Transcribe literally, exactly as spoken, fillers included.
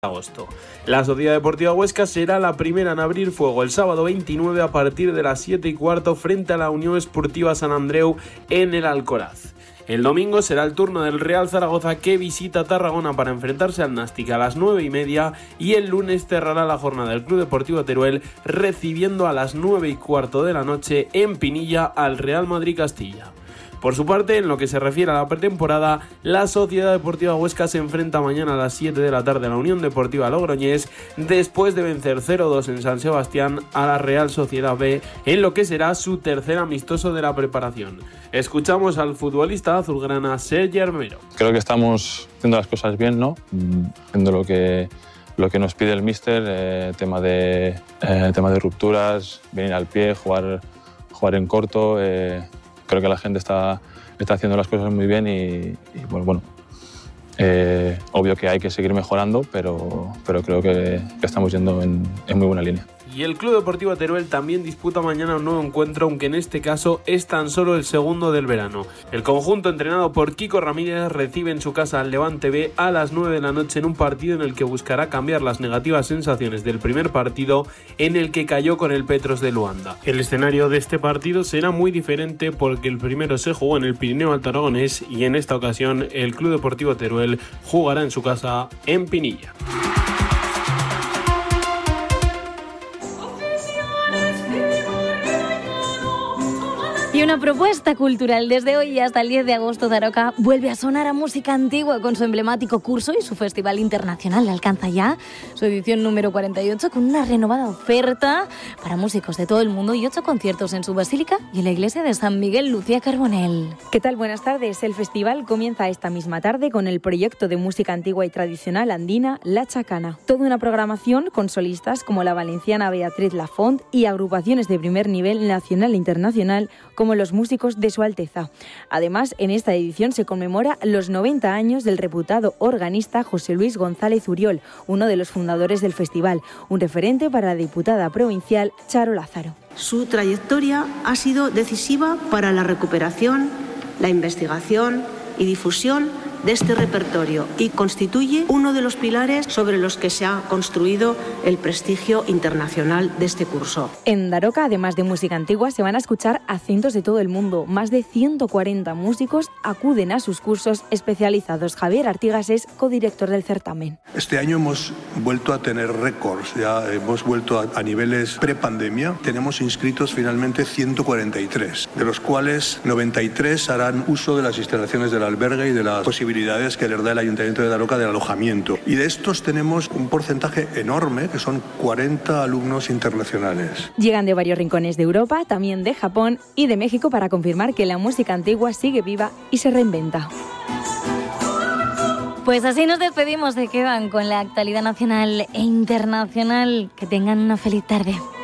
agosto. La Sociedad Deportiva Huesca será la primera en abrir fuego el sábado veintinueve a partir de las siete y cuarto frente a la Unión Esportiva Sant Andreu en el Alcoraz. El domingo será el turno del Real Zaragoza, que visita Tarragona para enfrentarse al Nástic a las nueve y media, y el lunes cerrará la jornada del Club Deportivo Teruel recibiendo a las nueve y cuarto de la noche en Pinilla al Real Madrid Castilla. Por su parte, en lo que se refiere a la pretemporada, la Sociedad Deportiva Huesca se enfrenta mañana a las siete de la tarde a la Unión Deportiva Logroñés, después de vencer cero dos en San Sebastián a la Real Sociedad B, en lo que será su tercer amistoso de la preparación. Escuchamos al futbolista azulgrana Sergi Armero. Creo que estamos haciendo las cosas bien, ¿no? Haciendo lo que, lo que nos pide el míster, eh, tema, de, eh, tema de rupturas, venir al pie, jugar, jugar en corto. Eh, Creo que la gente está, está haciendo las cosas muy bien y, y bueno, bueno eh, obvio que hay que seguir mejorando, pero, pero creo que, que estamos yendo en, en muy buena línea. Y el Club Deportivo Teruel también disputa mañana un nuevo encuentro, aunque en este caso es tan solo el segundo del verano. El conjunto entrenado por Kiko Ramírez recibe en su casa al Levante B a las nueve de la noche en un partido en el que buscará cambiar las negativas sensaciones del primer partido en el que cayó con el Petros de Luanda. El escenario de este partido será muy diferente porque el primero se jugó en el Pirineo Alto Aragonés y en esta ocasión el Club Deportivo Teruel jugará en su casa en Pinilla. Y una propuesta cultural. Desde hoy hasta el diez de agosto, Daroca vuelve a sonar a música antigua con su emblemático curso y su festival internacional. Alcanza ya su edición número cuarenta y ocho con una renovada oferta para músicos de todo el mundo y ocho conciertos en su basílica y en la iglesia de San Miguel. Lucía Carbonell. ¿Qué tal? Buenas tardes. El festival comienza esta misma tarde con el proyecto de música antigua y tradicional andina La Chacana. Toda una programación con solistas como la valenciana Beatriz Lafont y agrupaciones de primer nivel nacional e internacional como los músicos de Su Alteza. Además, en esta edición se conmemora los noventa años del reputado organista José Luis González Uriol, uno de los fundadores del festival, un referente para la diputada provincial Charo Lázaro. Su trayectoria ha sido decisiva para la recuperación, la investigación y difusión de este repertorio y constituye uno de los pilares sobre los que se ha construido el prestigio internacional de este curso. En Daroca, además de música antigua, se van a escuchar acentos de todo el mundo. Más de ciento cuarenta músicos acuden a sus cursos especializados. Javier Artigas es codirector del certamen. Este año hemos vuelto a tener récords, ya hemos vuelto a, a niveles prepandemia. Tenemos inscritos finalmente ciento cuarenta y tres, de los cuales noventa y tres harán uso de las instalaciones del albergue y de las posibilidades que les da el Ayuntamiento de Daroca del alojamiento. Y de estos tenemos un porcentaje enorme, que son cuarenta alumnos internacionales. Llegan de varios rincones de Europa, también de Japón y de México, para confirmar que la música antigua sigue viva y se reinventa. Pues así nos despedimos. Se quedan con la actualidad nacional e internacional. Que tengan una feliz tarde.